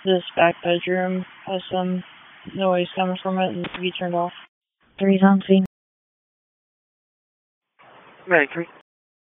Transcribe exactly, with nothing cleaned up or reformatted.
This back bedroom has some noise coming from it and needs to be turned off. Three's on scene. Right, three.